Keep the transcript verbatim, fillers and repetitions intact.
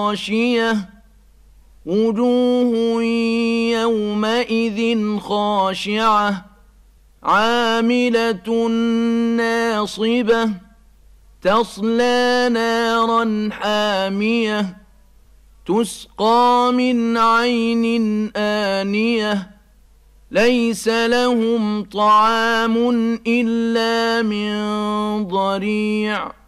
غاشية وجوه يومئذ خاشعة عاملة ناصبة تصلى نارا حامية تسقى من عين آنية ليس لهم طعام إلا من ضريع